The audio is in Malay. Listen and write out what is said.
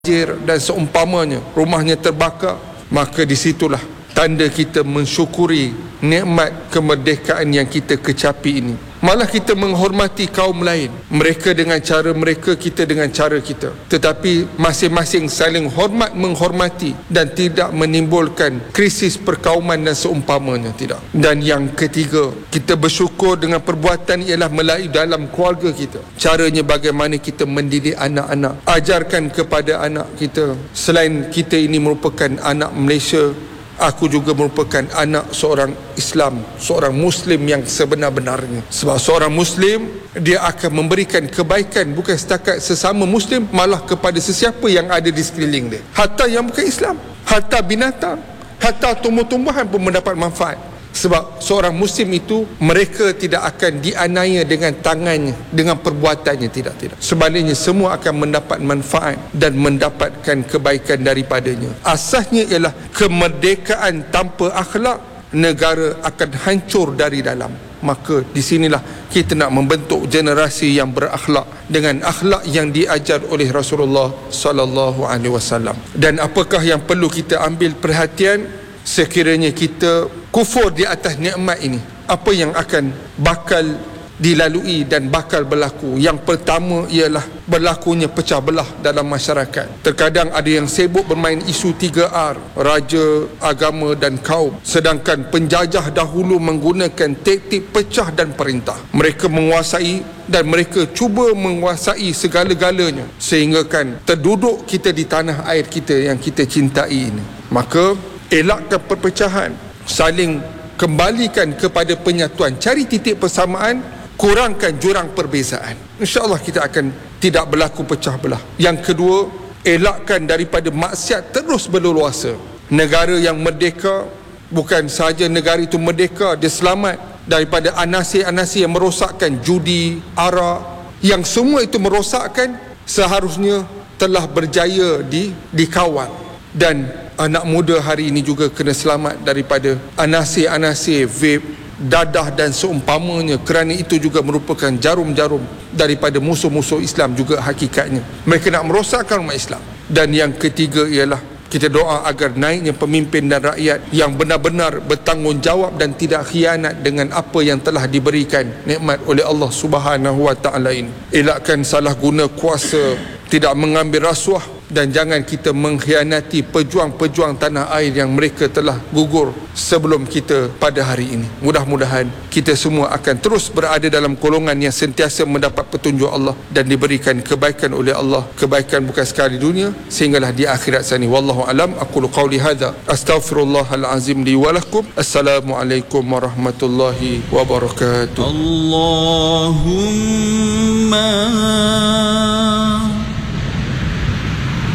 dan seumpamanya, rumahnya terbakar, maka disitulah tanda kita mensyukuri nikmat kemerdekaan yang kita kecapi ini. Malah kita menghormati kaum lain, mereka dengan cara mereka, kita dengan cara kita, tetapi masing-masing saling hormat menghormati dan tidak menimbulkan krisis perkauman dan seumpamanya, tidak. Dan yang ketiga, kita bersyukur dengan perbuatan ialah melalui dalam keluarga kita. Caranya bagaimana kita mendidik anak-anak, ajarkan kepada anak kita, selain kita ini merupakan anak Malaysia, aku juga merupakan anak seorang Islam, seorang Muslim yang sebenar-benarnya. Sebab seorang Muslim, dia akan memberikan kebaikan bukan setakat sesama Muslim, malah kepada sesiapa yang ada di sekeliling dia. Hatta yang bukan Islam, hatta binatang, hatta tumbuh-tumbuhan pun mendapat manfaat. Sebab seorang Muslim itu, mereka tidak akan dianiaya dengan tangannya, dengan perbuatannya, tidak. Sebaliknya, semua akan mendapat manfaat dan mendapatkan kebaikan daripadanya. Asasnya ialah kemerdekaan tanpa akhlak, negara akan hancur dari dalam. Maka di sinilah kita nak membentuk generasi yang berakhlak dengan akhlak yang diajar oleh Rasulullah sallallahu alaihi wasallam. Dan apakah yang perlu kita ambil perhatian sekiranya kita kufur di atas nikmat ini? Apa yang akan bakal dilalui dan bakal berlaku? Yang pertama ialah berlakunya pecah belah dalam masyarakat. Terkadang ada yang sibuk bermain isu 3R, raja, agama dan kaum, sedangkan penjajah dahulu menggunakan taktik pecah dan perintah. Mereka menguasai dan mereka cuba menguasai segala-galanya, sehingga kan terduduk kita di tanah air kita yang kita cintai ini. Maka elakkan perpecahan, saling kembalikan kepada penyatuan, cari titik persamaan, kurangkan jurang perbezaan. InsyaAllah kita akan tidak berlaku pecah belah. Yang kedua, elakkan daripada maksiat terus berleluasa. Negara yang merdeka, bukan sahaja negara itu merdeka, dia selamat daripada anasir-anasir yang merosakkan judi, arak, yang semua itu merosakkan, seharusnya telah berjaya dikawal. Dan anak muda hari ini juga kena selamat daripada anasir-anasir vape, dadah dan seumpamanya, kerana itu juga merupakan jarum-jarum daripada musuh-musuh Islam juga hakikatnya. Mereka nak merosakkan umat Islam. Dan yang ketiga ialah kita doa agar naiknya pemimpin dan rakyat yang benar-benar bertanggungjawab dan tidak khianat dengan apa yang telah diberikan nikmat oleh Allah Subhanahu wa taala ini. Elakkan salah guna kuasa, tidak mengambil rasuah, dan jangan kita mengkhianati pejuang-pejuang tanah air yang mereka telah gugur sebelum kita pada hari ini. Mudah-mudahan kita semua akan terus berada dalam golongan yang sentiasa mendapat petunjuk Allah dan diberikan kebaikan oleh Allah, kebaikan bukan sekali di dunia sehinggalah di akhirat sana. Wallahu alam. Aqulu qawli hadza astaghfirullahal azim li wa lakum. Assalamualaikum warahmatullahi wabarakatuh. Allahumma